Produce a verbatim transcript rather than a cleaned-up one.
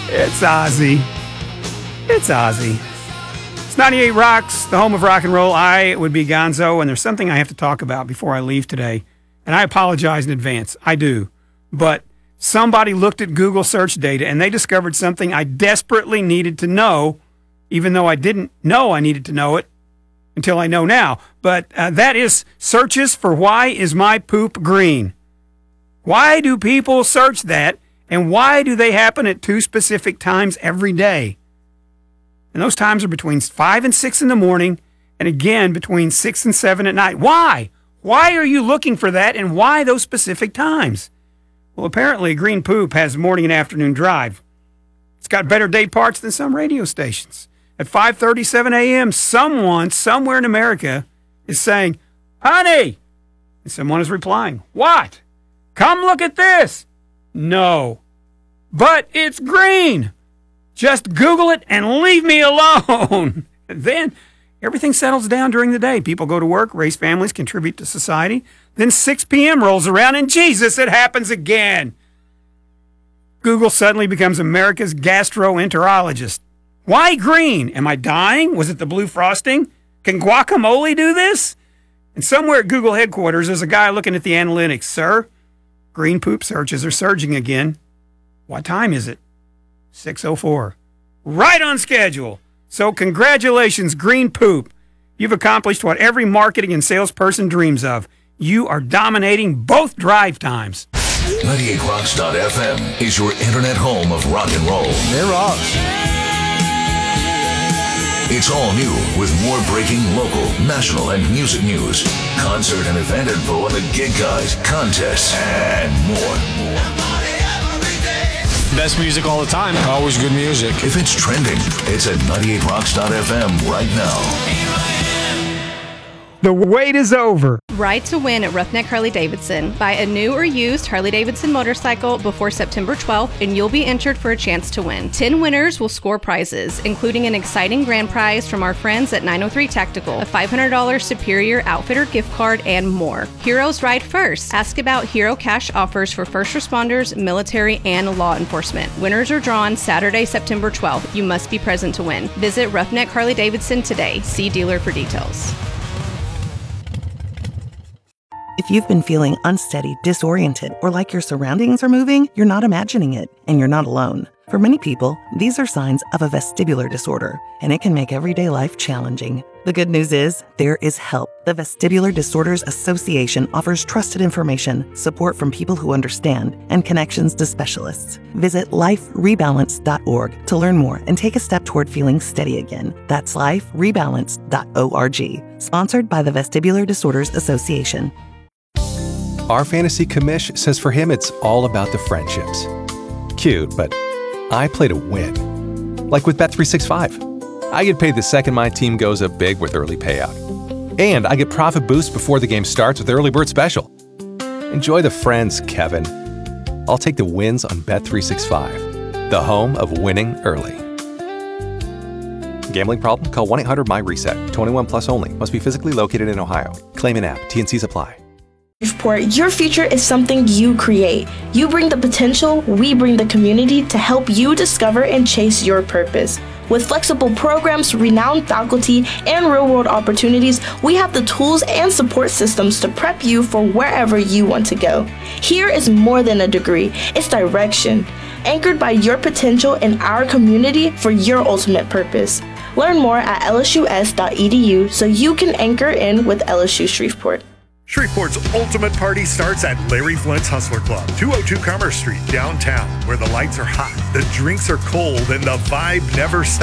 It's Ozzy. It's Ozzy. It's ninety-eight Rocks, the home of rock and roll. I would be Gonzo, and there's something I have to talk about before I leave today. And I apologize in advance. I do. But somebody looked at Google search data, and they discovered something I desperately needed to know, even though I didn't know I needed to know it until I know now. But uh, that is searches for why is my poop green? Why do people search that, and why do they happen at two specific times every day? And those times are between five and six in the morning, and again between six and seven at night. Why? Why are you looking for that, and why those specific times? Well, apparently green poop has morning and afternoon drive. It's got better day parts than some radio stations. At five thirty-seven a.m., someone somewhere in America is saying, "Honey," and someone is replying, "What? Come look at this." No, but it's green. Just Google it and leave me alone. Then everything settles down during the day. People go to work, raise families, contribute to society. Then six p.m. rolls around, and Jesus, it happens again. Google suddenly becomes America's gastroenterologist. Why green? Am I dying? Was it the blue frosting? Can guacamole do this? And somewhere at Google headquarters, there's a guy looking at the analytics. Sir, green poop searches are surging again. What time is it? six oh four. Right on schedule. So congratulations, green poop. You've accomplished what every marketing and salesperson dreams of. You are dominating both drive times. ninety-eight rocks dot f m is your internet home of rock and roll. It rocks. It's all new with more breaking local, national, and music news, concert and event info on the gig guides, contests, and more. Best music all the time. Always good music. If it's trending, it's at ninety-eight rocks dot f m right now. The wait is over. Ride to win at Roughneck Harley-Davidson. Buy a new or used Harley-Davidson motorcycle before September twelfth, and you'll be entered for a chance to win. Ten winners will score prizes, including an exciting grand prize from our friends at nine oh three Tactical, a five hundred dollars Superior Outfitter gift card, and more. Heroes ride first. Ask about Hero Cash offers for first responders, military, and law enforcement. Winners are drawn Saturday, September twelfth. You must be present to win. Visit Roughneck Harley-Davidson today. See dealer for details. If you've been feeling unsteady, disoriented, or like your surroundings are moving, you're not imagining it, and you're not alone. For many people, these are signs of a vestibular disorder, and it can make everyday life challenging. The good news is, there is help. The Vestibular Disorders Association offers trusted information, support from people who understand, and connections to specialists. Visit life rebalance dot org to learn more and take a step toward feeling steady again. That's life rebalance dot org. Sponsored by the Vestibular Disorders Association. Our fantasy commish says for him it's all about the friendships. Cute, but I play to win. Like with Bet three sixty-five. I get paid the second my team goes up big with early payout. And I get profit boost before the game starts with Early Bird Special. Enjoy the friends, Kevin. I'll take the wins on Bet three sixty-five, the home of winning early. Gambling problem? Call one eight hundred M Y reset. twenty-one plus only. Must be physically located in Ohio. Claim in app. T and Cs apply. Shreveport, your future is something you create. You bring the potential, we bring the community to help you discover and chase your purpose. With flexible programs, renowned faculty, and real-world opportunities, we have the tools and support systems to prep you for wherever you want to go. Here is more than a degree, it's direction, anchored by your potential in our community for your ultimate purpose. Learn more at L S U S dot E D U so you can anchor in with L S U Shreveport. Shreveport's ultimate party starts at Larry Flint's Hustler Club, two oh two Commerce Street, downtown, where the lights are hot, the drinks are cold, and the vibe never stops.